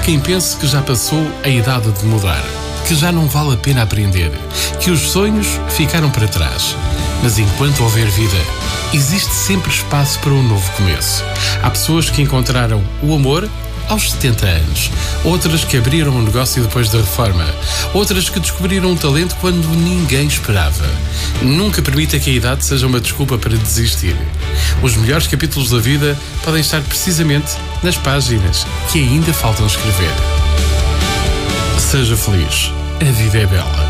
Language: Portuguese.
quem pense que já passou a idade de mudar, que já não vale a pena aprender, que os sonhos ficaram para trás. Mas enquanto houver vida, existe sempre espaço para um novo começo. Há pessoas que encontraram o amor aos 70 anos, outras que abriram um negócio depois da reforma, outras que descobriram um talento quando ninguém esperava. Nunca permita que a idade seja uma desculpa para desistir. Os melhores capítulos da vida podem estar precisamente nas páginas que ainda faltam escrever. Seja feliz. A vida é bela.